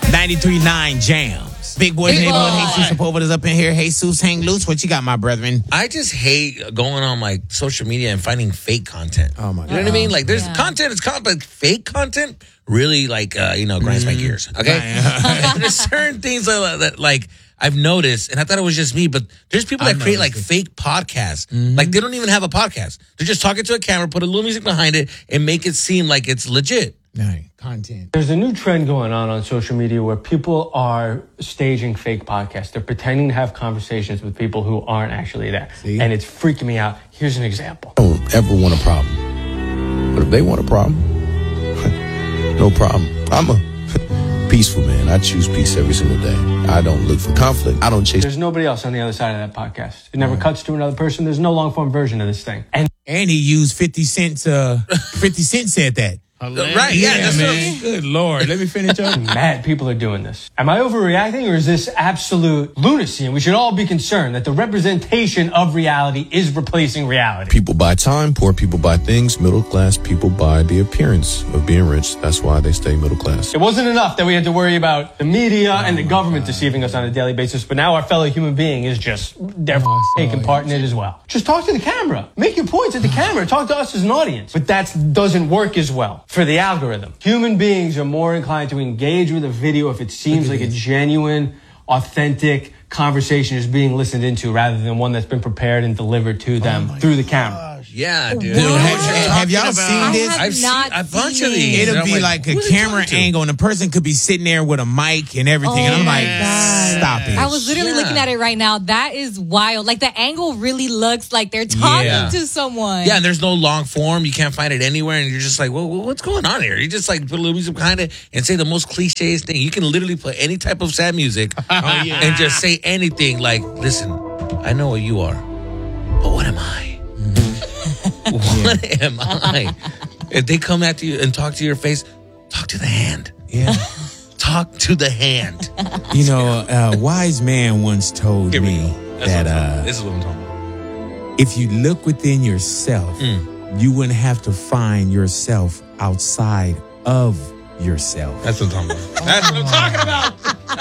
93.9 Jams. Big Boy's Neighborhood. Jesus Sepulveda's up in here. Jesus, hang loose. What you got, my brethren? I just hate going on like social media and finding fake content. Oh my God. You know what I mean? Like there's content, it's content, like fake content really like grinds my gears. Okay, there's certain things that like I've noticed, and I thought it was just me, but there's people that create like fake podcasts. Like they don't even have a podcast. They're just talking to a camera, put a little music behind it, and make it seem like it's legit. Content. There's a new trend going on social media where people are staging fake podcasts. They're pretending to have conversations with people who aren't actually there. See? And it's freaking me out. Here's an example. I don't ever want a problem. But if they want a problem, no problem. I'm a peaceful man. I choose peace every single day. I don't look for conflict. I don't chase. There's nobody else on the other side of that podcast. It never cuts to another person. There's no long form version of this thing. And he used 50 Cent. 50 Cent said that. Right, yeah, that's man. Good Lord. Let me finish up. mad people are doing this. Am I overreacting, or is this absolute lunacy? And we should all be concerned that the representation of reality is replacing reality. People buy time, poor people buy things, middle class people buy the appearance of being rich. That's why they stay middle class. It wasn't enough that we had to worry about the media and the government deceiving us on a daily basis, but now our fellow human being is they're taking part in it as well. Just talk to the camera. Make your points at the camera. Talk to us as an audience. But that doesn't work as well for the algorithm. Human beings are more inclined to engage with a video if it seems like a genuine, authentic conversation is being listened into rather than one that's been prepared and delivered to them through the camera. Yeah, dude. Have y'all seen this? I've seen a bunch of these. It'll be like a camera angle, and the person could be sitting there with a mic and everything. And I'm like, stop it. I was literally looking at it right now. That is wild. Like the angle really looks like they're talking to someone. Yeah, and there's no long form. You can't find it anywhere, and you're just like, well, what's going on here? You just like put a little music behind it and say the most cliches thing. You can literally put any type of sad music and just say anything like, listen, I know what you are, but what am I? What am I? If they come at you and talk to your face, talk to the hand. Yeah. Talk to the hand. You know, a wise man once told me that this is what I'm talking about. If you look within yourself, you wouldn't have to find yourself outside of yourself. That's what I'm talking about. That's what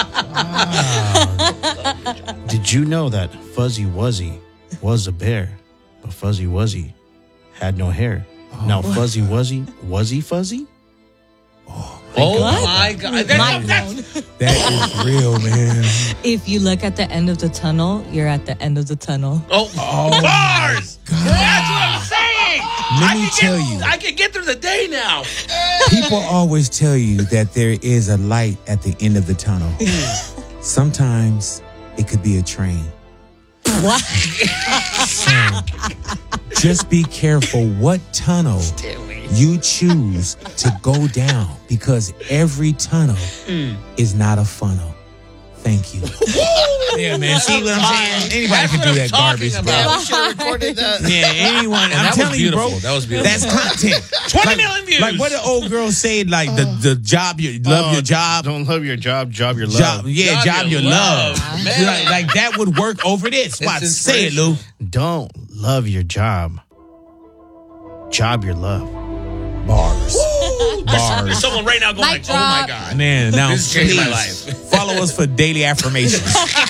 I'm talking about. Did you know that Fuzzy Wuzzy was a bear, but Fuzzy Wuzzy had no hair? Now Fuzzy Wuzzy, was he fuzzy? Oh my God. That is real, man. If you look at the end of the tunnel, you're at the end of the tunnel. Oh bars! God. That's what I'm saying! Let me tell you. I can get through the day now. People always tell you that there is a light at the end of the tunnel. Sometimes it could be a train. What? So, just be careful what tunnel you choose to go down, because every tunnel is not a funnel. Thank you. Yeah, man. See what I'm saying? Anybody can do that garbage, bro. We should have recorded that. Yeah, anyone. I'm telling you, bro. That was beautiful. That's content. 20 million views. Like what the old girl said, like the job, you love your job. Don't love your job, job your love. Job your love. Man. Like that would work over this. Watch, say it, Lou. Don't love your job, job your love. Bars. There's someone right now going like, oh my God. Man, now This changed my please life. follow us for daily affirmations.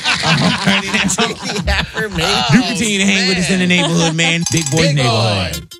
Daily affirmations. You continue to hang with us in the neighborhood, man. Big Boy's Neighborhood.